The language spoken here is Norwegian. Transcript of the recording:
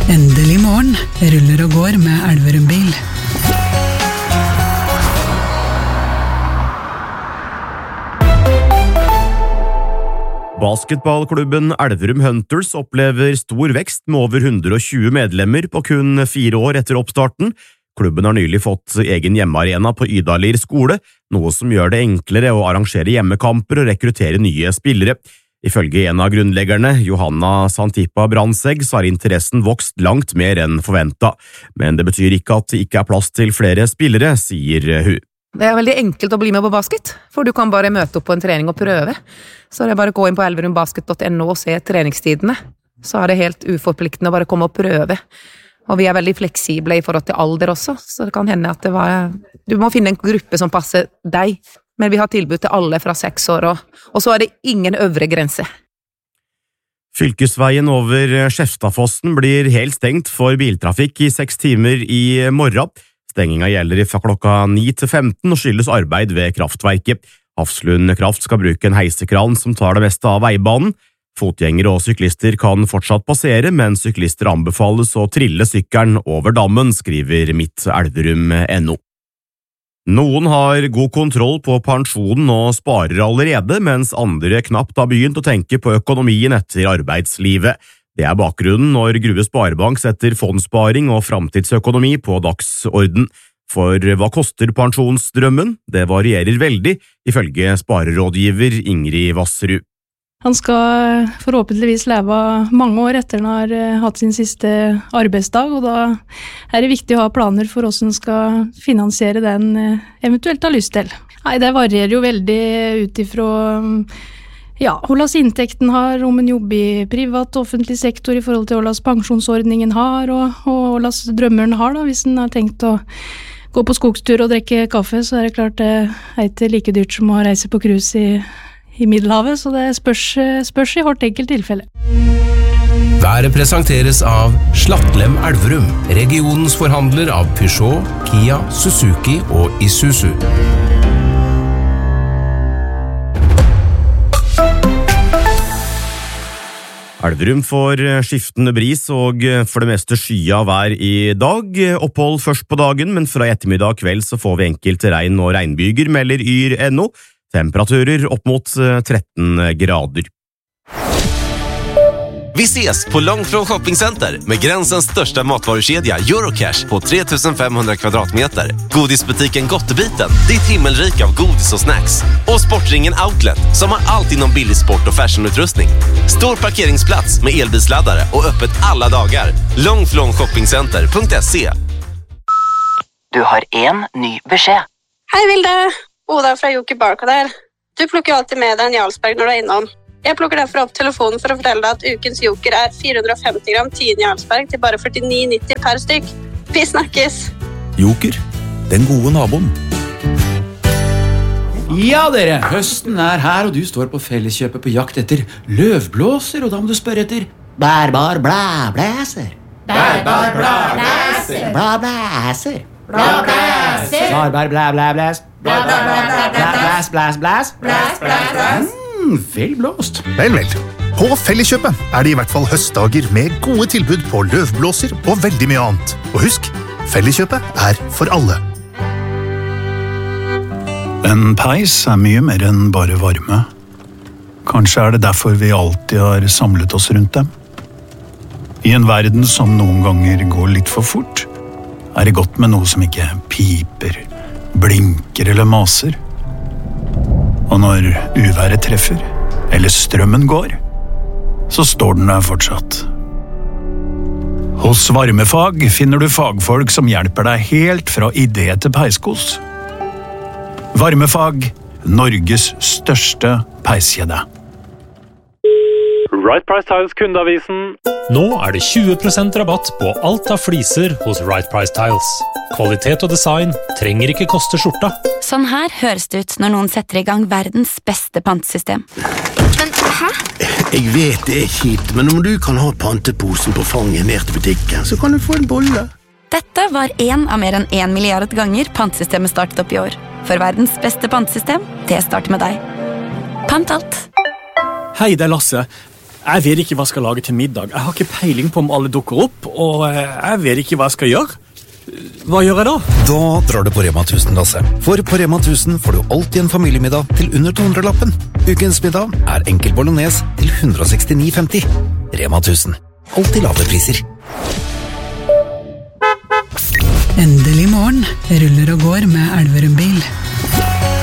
Endelig morgen, ruller og går med Elverum bil. Basketballklubben Elverum Hunters opplever stor vekst med over 120 medlemmer på kun 4 år etter oppstarten. Klubben har nylig fått egen hjemmearena på Ydalir skole, noe som gjør det enklere å arrangere hjemmekamper og rekruttere nye spillere. Ifølge en av grunnleggerne, Johanna Santipa Brandsegg, så har interessen vokst langt mer enn forventet. Men det betyr ikke at det ikke er plass til flere spillere, sier hun. Det er veldig enkelt å bli med på basket, for du kan bare møte opp på en trening og prøve. Så det er bare å gå inn på elverumbasket.no og se treningstidene. Så er det helt uforpliktende å bare komme og prøve. Og vi er veldig fleksible i forhold til alder også, så det kan hende at du må finne en gruppe som passer deg. Men vi har tilbud til alle fra 6 år, og så er det ingen øvre grense. Fylkesveien over Skjeftafossen blir helt stengt for biltrafikk i 6 timer i morgen. Stenginga gjelder fra klokka 9 til 15 og skyldes arbeid ved kraftverket. Hafslund Kraft skal bruke en heisekran som tar det meste av veibanen. Fotgjengere og syklister kan fortsatt passere, men syklister anbefales å trille sykkelen over dammen, skriver mittelverum.no. Noen har god kontroll på pensjonen og sparer allerede, mens andre knapt har begynt å tenke på økonomien etter arbeidslivet. Det er bakgrunnen når Grue Sparebank setter fondssparing og framtidsøkonomi på dagsorden. For hva koster pensjonsdrømmen? Det varierer veldig, ifølge sparerådgiver Ingrid Vasserud. Han skal forhåpentligvis leve mange år etter han har hatt sin siste arbeidsdag, og da er det viktig å ha planer for hvordan han skal finansiere den eventuelt har lyst til. Nei, det varierer jo veldig ut ifra hvordan inntekten har, om en jobb i privat og offentlig sektor i forhold til hvordan pensjonsordningen har, og hvordan drømmeren har da, hvis en har tenkt å gå på skogstur og drikke kaffe, så er det klart det er ikke like dyrt som å reise på cruise i Middelhavet, så det spørs i hvert enkelt tilfelle. Været presenteres av Slattlem Elverum, regionens forhandler av Peugeot, Kia, Suzuki og Isuzu. Elverum får skiftende bris og for det meste skya vær i dag. Opphold først på dagen, men fra ettermiddag kveld så får vi enkelte regn- og regnbyger, melder yr.no. Temperaturer opp mot 13 grader. Vi ses på Långflon Shoppingcenter med gränsens största matvarukedja Eurocash på 3500 kvadratmeter. Godisbutiken Gottebiten, ditt himmelrik av godis och snacks. Och Sportringen Outlet som har allt inom billig sport och fashionutrustning. Stor parkeringsplats med elbilsladdare och öppet alla dagar. Långflonshoppingcenter.se. Du har en ny beskjed. Hei Vilde, Oda fra Joker Barca der. Du plukker jo alltid med deg en Jarlsberg når du er innom. Jeg plukker derfor opp telefonen for å fortelle deg at ukens Joker er 450 gram 10 Jarlsberg til bare 49,90 per stykk. Vi snakkes! Joker, den gode naboen. Ja dere, høsten er her, og du står på Felleskjøpet på jakt etter løvblåser, og da må du spørre etter bærbar blæblæser. Bærbar blæblæser. Blæblæser. Blæblæser. Bærbar blæblæblæs. Blæs, blæs, blæs. Blæs, blæs, blæs. Vel blåst. Vel. På Felleskjøpet er det i hvert fall høstdager med gode tilbud på løvblåser og veldig mye annet. Og husk, Felleskjøpet er for alle. En peis er mye mer enn bare varme. Kanskje er det derfor vi alltid har samlet oss rundt dem. I en verden som noen ganger går litt for fort, er det godt med noe som ikke piper, blinker eller maser. Og når uværet treffer, eller strømmen går, så står den der fortsatt. Hos Varmefag finner du fagfolk som hjelper deg helt fra idé til peiskos. Varmefag, Norges største peiskjede. Right Price Tiles kundeavisen. Nå er det 20% rabatt på alt av fliser hos Right Price Tiles. Kvalitet og design trenger ikke koste skjorta. Sånn her høres det ut når noen setter i gang verdens beste pantesystem. Men hæ? Jeg vet det er kjipt, men om du kan ha panteposen på fanget ned til butikken, så kan du få en bolle. Dette var en av mer enn 1 milliard ganger pantesystemet startet opp i år. For verdens beste pantesystem, det starter med deg. Pant alt. Hei, det er Lasse. Jeg vet ikke hva jeg skal lage til middag. Jeg har ikke peiling på om alle dukker opp, og jeg vet ikke hva jeg skal gjøre. Hva gjør jeg da? Da drar du på Rema 1000, Lasse. For på Rema 1000 får du alltid en familiemiddag til under 200-lappen. Ukens middag er enkel bolognese til 169,50. Rema 1000. Alltid lave priser. Endelig morgen ruller og går med Elverum bil.